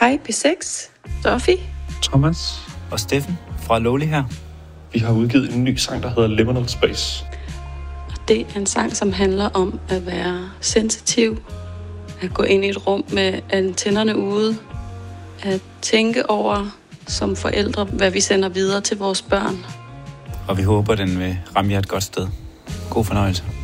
Hej P6, Sofie, Thomas og Steffen fra Lowly her. Vi har udgivet en ny sang, der hedder Liminal Space. det er en sang, som handler om at være sensitiv, at gå ind i et rum med antennerne ude, at tænke over som forældre, hvad vi sender videre til vores børn. Og vi håber, den vil ramme jer et godt sted. God fornøjelse.